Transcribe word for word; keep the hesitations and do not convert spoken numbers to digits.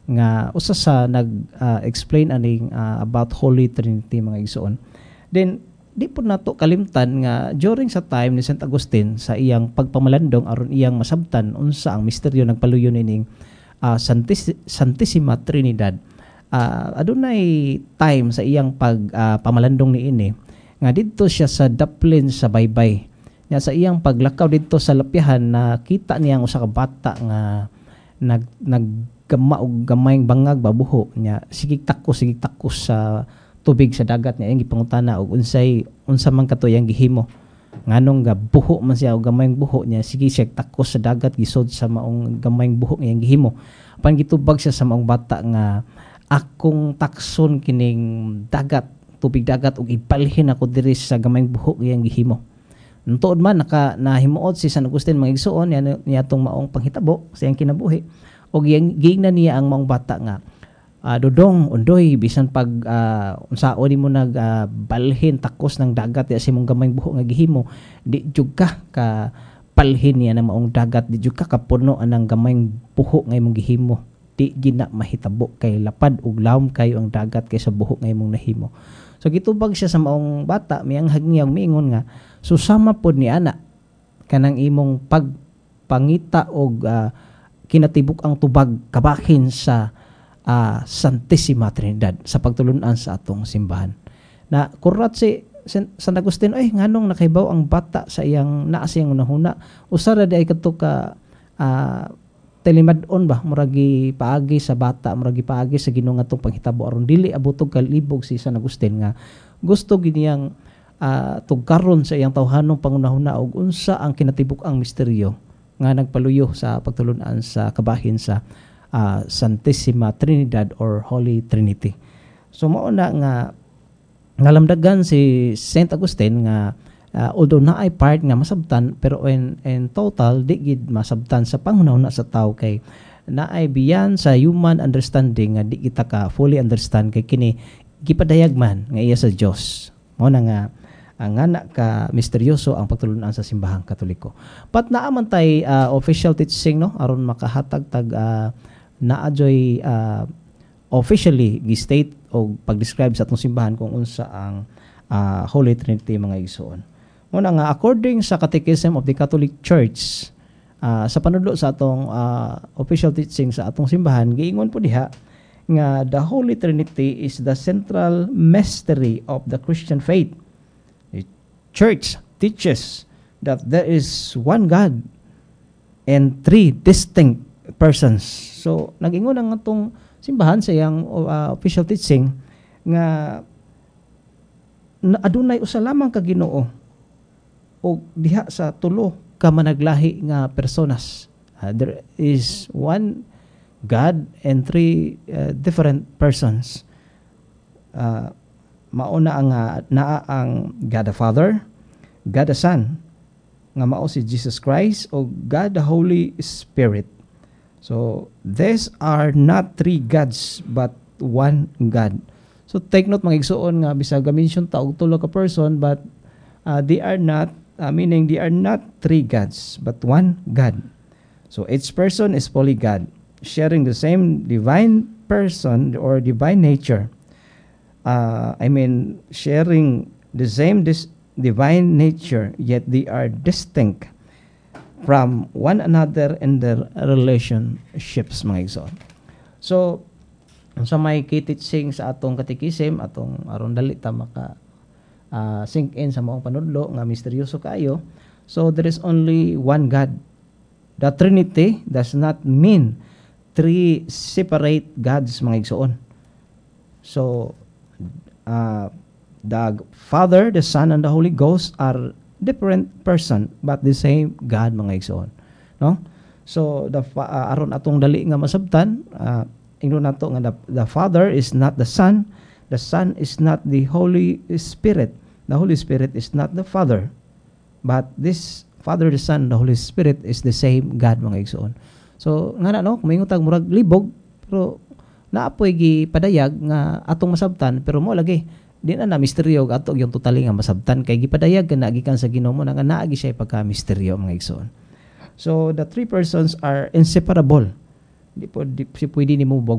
nga usa sa nag-explain uh, aning uh, about Holy Trinity mga igsoon. Then di po nato kalimtan nga during sa time ni Saint Augustine sa iyang pagpamalandong aron iyang masabtan unsa ang misteryo nagpaluyon ining uh, Santis- Santissima Trinidad. Uh, adunay time sa iyang pag uh, pamalandong niini nga didto siya sa daplin sa baybay. Nya sa iyang paglakaw didto sa lapyahan na kita niya ang usa ka bata nga nag naggama og gamayng bangag babuho nya sigig takos sigig takos sa tubig sa dagat niya ang gipangutana og unsay unsa man kato yang gihimo nganong ga buho man siya og gamayng buho niya sige siya takos sa dagat gisod sa maong gamayng buho yang gihimo apan gitubag siya sa maong bata nga akong takson kining dagat tubig dagat ug ipalhin ako diri sa gamayng buho yang gihimo. Tuod man naka nahimuot si San Agustin mga igsoon niya tong maong panghitabo sa iyang kinabuhi og giingnan niya ang maong bata nga uh, dodong undoy bisan pag uh, unsaon nimo nag uh, balhin takos ng dagat ya si mong gamayng buho nga gihimo di jud ka ka palhin niya ng maong dagat di jud ka kapuno anang gamayng buho nga imong gihimo di gina mahitabo kay lapad ug lawom kayo ang dagat kaysa buho nga imong nahimo. So gitubag siya sa maong bata mianghag niya miingon nga susama pod ni ana kanang imong pagpangita og uh, kinatibuk ang tubag kabahin sa uh, Santissima Trinidad sa pagtulunan sa atong simbahan. Na kurat si San Agustin ay nganong nakahibaw ang bata sa iyang naa sa iyang unahuna usara di ay kadto ka uh, telemad-on ba muragi paagi sa bata muragi paagi sa Ginoo nga tong panghitabo aron dili abutog kalibog si San Agustin nga gusto giniyang uh, tugkaron sa iyang tawhanong pangunahuna og unsa ang kinatibuk-ang misteryo nga nagpaluyo sa pagtulunan sa kabahin sa uh, Santissima Trinidad or Holy Trinity. So mao na nga ngalamdagan si Saint Agustin nga uh, although na ay part nga masabtan pero in, in total di gid masabtan sa panghunahuna sa tao kay naay beyond sa human understanding nga di kita ka fully understand kay kini gipadayag man nga iya sa Dios. Mao na nga ang nga ka misteryoso ang pagtulunan sa simbahang Katoliko. But naaman tay uh, official teaching no aron makahatag tag uh, naajoy uh, officially gi-state o pag-describe sa atong simbahan kung unsa ang uh, Holy Trinity mga igsoon. Muna nga according sa Catechism of the Catholic Church uh, sa panudlo sa atong uh, official teaching sa atong simbahan giingon po diha nga the Holy Trinity is the central mystery of the Christian faith. The Church teaches that there is one God and three distinct persons. So nag-ingon ang atong simbahan sa iyang uh, official teaching nga na adunay usa lamang ka Ginoo o diha sa tulo ka managlahi nga personas. Uh, there is one God and three uh, different persons. Uh, mauna ang uh, naa ang God the Father, God the Son, nga mao si Jesus Christ o God the Holy Spirit. So these are not three gods but one God. So take note mga igsoon nga bisag mention ta og tulo ka person but uh, they are not uh, meaning they are not three gods but one God. So each person is fully God, sharing the same divine person or divine nature. Uh, I mean sharing the same dis- divine nature yet they are distinct from one another in their relationships mga igsoon. So sa may key-teaching sa atong katekism atong aron dali ta maka uh, sink in sa maong panudlo nga misteryoso kaayo. So there is only one God. The Trinity does not mean three separate gods mga igsoon. So uh, the Father, the Son, and the Holy Ghost are different person but the same God mga igsoon, no? So the uh, aron atong dali nga masabtan, uh, ingnon nato nga the, the Father is not the Son, the Son is not the Holy Spirit, the Holy Spirit is not the Father, but this Father, the Son, the Holy Spirit is the same God mga igsoon. So nga na no, kumingon tag murag libog pero naapoy gi padayag nga atong masabtan pero mo lagi di na na misteryo ato yung totally nga masabtan kay gipadayag kana gikan sa Ginoo mo nga naagi siya pagka misteryo mga igsoon. So the three persons are inseparable. Di po di, si pwede nimo